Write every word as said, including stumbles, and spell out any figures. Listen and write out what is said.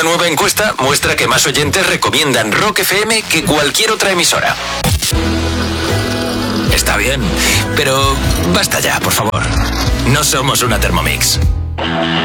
nueva encuesta muestra que más oyentes recomiendan Rock F M que cualquier otra emisora. Está bien, pero basta ya, por favor. No somos una Thermomix.